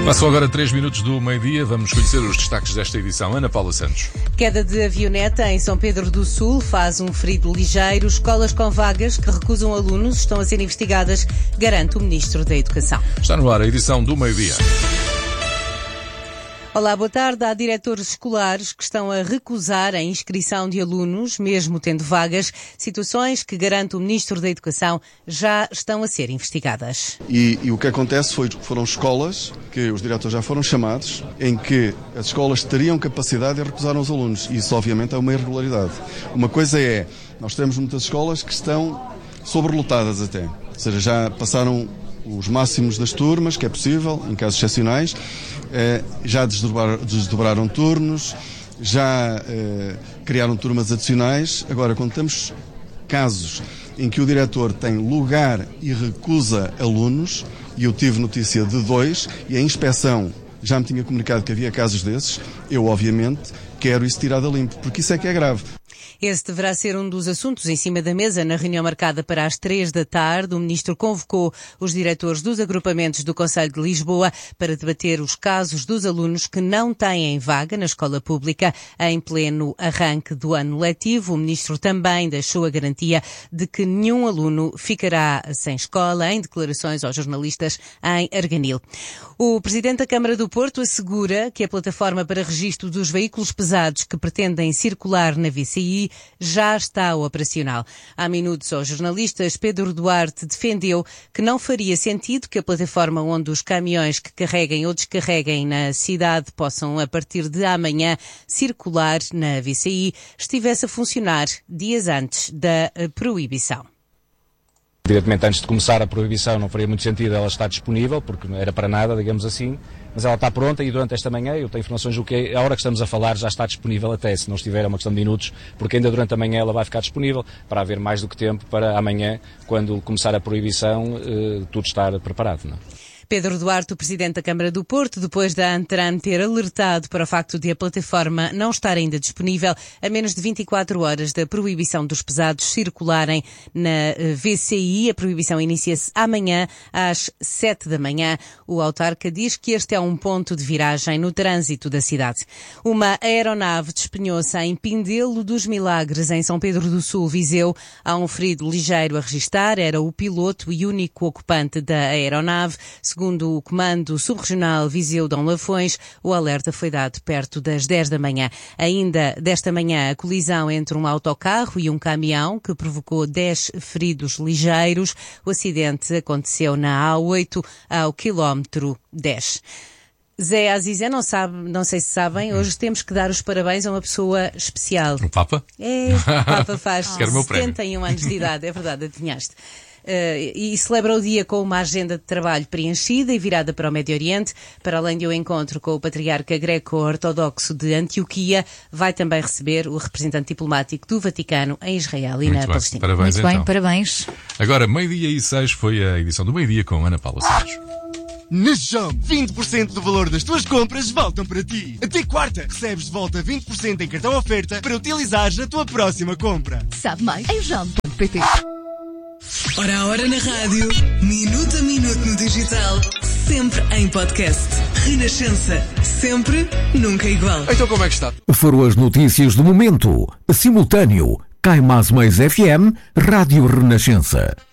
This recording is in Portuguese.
Passam agora 3 minutos do meio-dia. Vamos conhecer os destaques desta edição. Ana Paula Santos. Queda de avioneta em São Pedro do Sul faz um ferido ligeiro. Escolas com vagas que recusam alunos estão a ser investigadas, garante o Ministro da Educação. Está no ar a edição do meio-dia. Olá, boa tarde. Há diretores escolares que estão a recusar a inscrição de alunos, mesmo tendo vagas, situações que, garante o Ministro da Educação, já estão a ser investigadas. E o que acontece foram escolas, que os diretores já foram chamados, em que as escolas teriam capacidade e recusaram os alunos. Isso, obviamente, é uma irregularidade. Uma coisa é, nós temos muitas escolas que estão sobrelotadas até, ou seja, já passaram os máximos das turmas, que é possível, em casos excepcionais, já desdobraram turnos, já criaram turmas adicionais. Agora, quando temos casos em que o diretor tem lugar e recusa alunos, e eu tive notícia de 2, e a inspeção já me tinha comunicado que havia casos desses, eu, obviamente, quero isso tirado a limpo, porque isso é que é grave. Esse deverá ser um dos assuntos em cima da mesa na reunião marcada para as 3 da tarde. O Ministro convocou os diretores dos agrupamentos do Conselho de Lisboa para debater os casos dos alunos que não têm vaga na escola pública em pleno arranque do ano letivo. O Ministro também deixou a garantia de que nenhum aluno ficará sem escola, em declarações aos jornalistas em Arganil. O Presidente da Câmara do Porto assegura que a plataforma para registro dos veículos pesados que pretendem circular na VCI já está operacional. Há minutos aos jornalistas, Pedro Duarte defendeu que não faria sentido que a plataforma onde os caminhões que carreguem ou descarreguem na cidade possam, a partir de amanhã, circular na VCI, estivesse a funcionar dias antes da proibição. Diretamente antes de começar a proibição não faria muito sentido ela estar disponível, porque não era para nada, digamos assim, mas ela está pronta e durante esta manhã eu tenho informações do que a hora que estamos a falar já está disponível até, se não estiver é uma questão de minutos, porque ainda durante a manhã ela vai ficar disponível para haver mais do que tempo para amanhã, quando começar a proibição, tudo estar preparado, não é? Pedro Duarte, o Presidente da Câmara do Porto, depois da Antran ter alertado para o facto de a plataforma não estar ainda disponível a menos de 24 horas da proibição dos pesados circularem na VCI. A proibição inicia-se amanhã às 7 da manhã. O autarca diz que este é um ponto de viragem no trânsito da cidade. Uma aeronave despenhou-se em Pindelo dos Milagres, em São Pedro do Sul, Viseu. Há um ferido ligeiro a registar, era o piloto e único ocupante da aeronave. Segundo o Comando Subregional Viseu Dom Lafões, o alerta foi dado perto das 10 da manhã. Ainda desta manhã, a colisão entre um autocarro e um caminhão que provocou 10 feridos ligeiros. O acidente aconteceu na A8, ao quilómetro 10. Zé Azizé, não sei se sabem, hoje temos que dar os parabéns a uma pessoa especial. O Papa? É, o Papa faz 71 anos de idade, é verdade, adivinhaste. E celebra o dia com uma agenda de trabalho preenchida e virada para o Médio Oriente. Para além de um encontro com o patriarca greco-ortodoxo de Antioquia, vai também receber o representante diplomático do Vaticano em Israel e na Palestina. Parabéns, muito bem, então. parabéns. Agora, 12h06 foi a edição do meio-dia com Ana Paula Santos. Na JOM, 20% do valor das tuas compras voltam para ti. Até quarta, recebes de volta 20% em cartão oferta para utilizares na tua próxima compra. Sabe mais em jom.pt. Hora a hora na rádio, minuto a minuto no digital, sempre em podcast. Renascença, sempre, nunca igual. Então como é que está? Foram as notícias do momento. Simultâneo, Cai Mais Mais FM, Rádio Renascença.